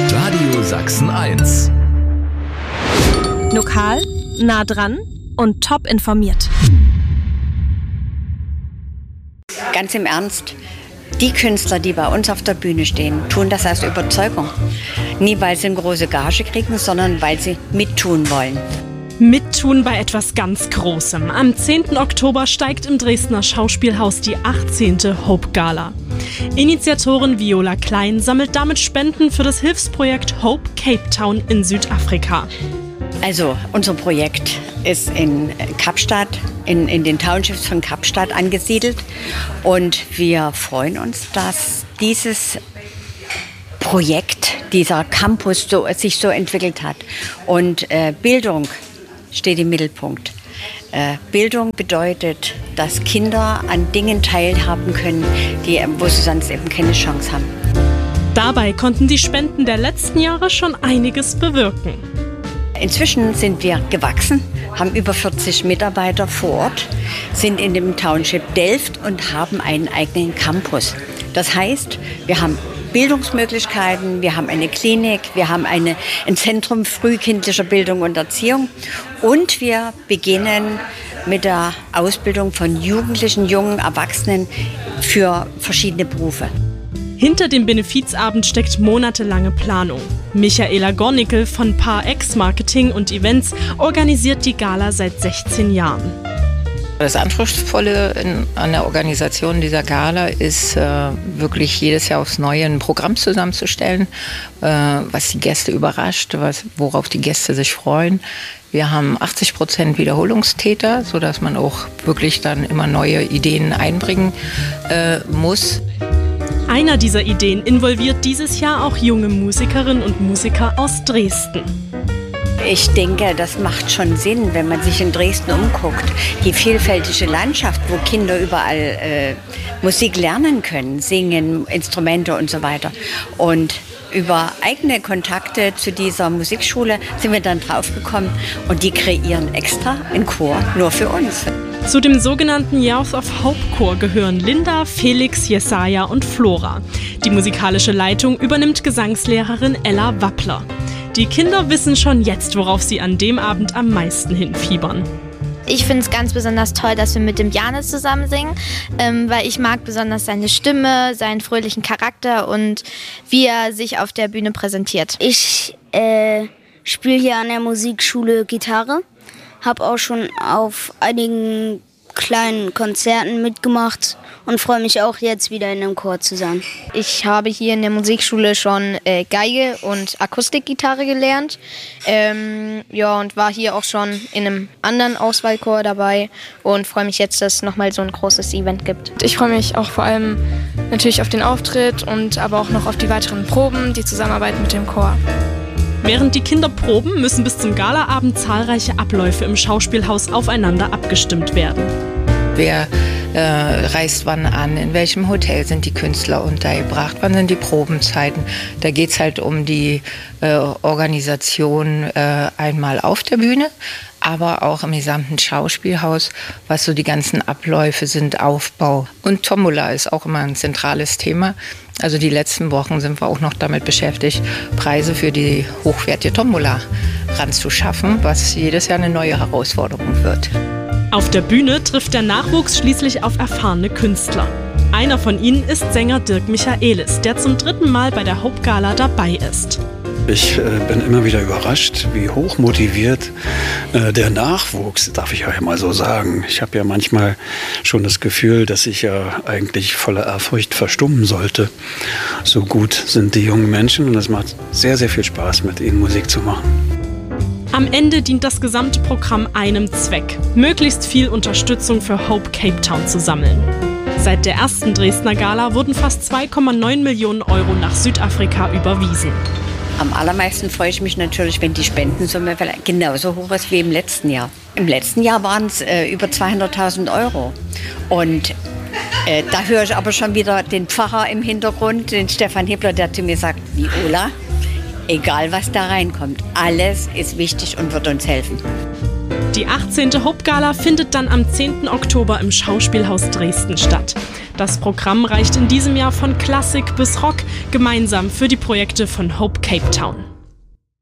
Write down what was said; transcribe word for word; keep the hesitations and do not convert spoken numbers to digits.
Radio Sachsen eins. Lokal, nah dran und top informiert. Ganz im Ernst, die Künstler, die bei uns auf der Bühne stehen, tun das aus Überzeugung. Nie, weil sie eine große Gage kriegen, sondern weil sie mittun wollen. Mittun bei etwas ganz Großem. Am zehnten Oktober steigt im Dresdner Schauspielhaus die achtzehnte Hope Gala. Initiatorin Viola Klein sammelt damit Spenden für das Hilfsprojekt Hope Cape Town in Südafrika. Also, unser Projekt ist in Kapstadt, in, in den Townships von Kapstadt angesiedelt. Und wir freuen uns, dass dieses Projekt, dieser Campus so, sich so entwickelt hat. Und äh, Bildung steht im Mittelpunkt. Äh, Bildung bedeutet, dass Kinder an Dingen teilhaben können, die, wo sie sonst eben keine Chance haben. Dabei konnten die Spenden der letzten Jahre schon einiges bewirken. Inzwischen sind wir gewachsen, haben über vierzig Mitarbeiter vor Ort, sind in dem Township Delft und haben einen eigenen Campus. Das heißt, wir haben Bildungsmöglichkeiten, wir haben eine Klinik, wir haben eine, ein Zentrum frühkindlicher Bildung und Erziehung und wir beginnen mit der Ausbildung von Jugendlichen, jungen Erwachsenen für verschiedene Berufe. Hinter dem Benefizabend steckt monatelange Planung. Michaela Gornickel von Par X Marketing und Events organisiert die Gala seit sechzehn Jahren. Das Anspruchsvolle in, an der Organisation dieser Gala ist äh, wirklich jedes Jahr aufs Neue ein Programm zusammenzustellen, äh, was die Gäste überrascht, was, worauf die Gäste sich freuen. Wir haben achtzig Prozent Wiederholungstäter, sodass man auch wirklich dann immer neue Ideen einbringen äh, muss. Einer dieser Ideen involviert dieses Jahr auch junge Musikerinnen und Musiker aus Dresden. Ich denke, das macht schon Sinn, wenn man sich in Dresden umguckt. Die vielfältige Landschaft, wo Kinder überall äh, Musik lernen können, singen, Instrumente und so weiter. Und über eigene Kontakte zu dieser Musikschule sind wir dann draufgekommen und die kreieren extra einen Chor nur für uns. Zu dem sogenannten Youth of Hope Chor gehören Linda, Felix, Jesaja und Flora. Die musikalische Leitung übernimmt Gesangslehrerin Ella Wappler. Die Kinder wissen schon jetzt, worauf sie an dem Abend am meisten hinfiebern. Ich finde es ganz besonders toll, dass wir mit dem Janis zusammen singen, ähm, weil ich mag besonders seine Stimme, seinen fröhlichen Charakter und wie er sich auf der Bühne präsentiert. Ich äh, spiele hier an der Musikschule Gitarre, habe auch schon auf einigen kleinen Konzerten mitgemacht und freue mich auch jetzt wieder in einem Chor zu sein. Ich habe hier in der Musikschule schon äh, Geige und Akustikgitarre gelernt. Ähm, ja, und war hier auch schon in einem anderen Auswahlchor dabei und freue mich jetzt, dass es nochmal so ein großes Event gibt. Ich freue mich auch vor allem natürlich auf den Auftritt und aber auch noch auf die weiteren Proben, die Zusammenarbeit mit dem Chor. Während die Kinder proben, müssen bis zum Galaabend zahlreiche Abläufe im Schauspielhaus aufeinander abgestimmt werden. Wer äh, reist wann an, in welchem Hotel sind die Künstler untergebracht, wann sind die Probenzeiten. Da geht es halt um die äh, Organisation äh, einmal auf der Bühne, aber auch im gesamten Schauspielhaus, was so die ganzen Abläufe sind, Aufbau. Und Tombola ist auch immer ein zentrales Thema. Also die letzten Wochen sind wir auch noch damit beschäftigt, Preise für die hochwertige Tombola ranzuschaffen, was jedes Jahr eine neue Herausforderung wird. Auf der Bühne trifft der Nachwuchs schließlich auf erfahrene Künstler. Einer von ihnen ist Sänger Dirk Michaelis, der zum dritten Mal bei der Hope Gala dabei ist. Ich äh, bin immer wieder überrascht, wie hoch motiviert äh, der Nachwuchs, darf ich ja mal so sagen. Ich habe ja manchmal schon das Gefühl, dass ich ja eigentlich voller Ehrfurcht verstummen sollte. So gut sind die jungen Menschen und es macht sehr, sehr viel Spaß, mit ihnen Musik zu machen. Am Ende dient das gesamte Programm einem Zweck: möglichst viel Unterstützung für Hope Cape Town zu sammeln. Seit der ersten Dresdner Gala wurden fast zwei Komma neun Millionen Euro nach Südafrika überwiesen. Am allermeisten freue ich mich natürlich, wenn die Spendensumme genauso hoch ist wie im letzten Jahr. Im letzten Jahr waren es äh, über zweihunderttausend Euro. Und äh, da höre ich aber schon wieder den Pfarrer im Hintergrund, den Stefan Hebler, der zu mir sagt: Viola, egal was da reinkommt, alles ist wichtig und wird uns helfen. Die achtzehnte Hope Gala findet dann am zehnten Oktober im Schauspielhaus Dresden statt. Das Programm reicht in diesem Jahr von Klassik bis Rock, gemeinsam für die Projekte von Hope Cape Town.